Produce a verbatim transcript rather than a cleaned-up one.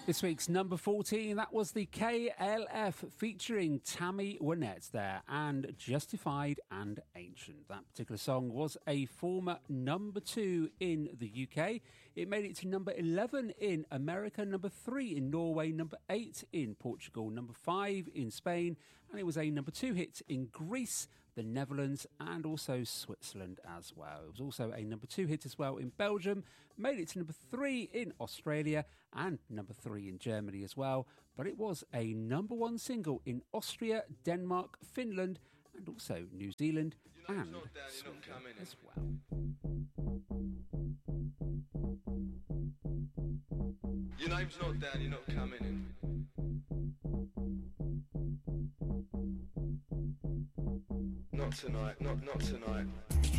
This week's number fourteen, that was the K L F featuring Tammy Wynette there, and Justified and Ancient. That particular song was a former number two in the U K. It made it to number eleven in America, number three in Norway, number eight in Portugal, number five in Spain, and it was a number two hit in Greece, the Netherlands, and also Switzerland as well. It was also a number two hit as well in Belgium, made it to number three in Australia, and number three in Germany as well. But it was a number one single in Austria, Denmark, Finland, and also New Zealand and Sweden as well. Your name's not down, you're not coming in. Not tonight, not not tonight.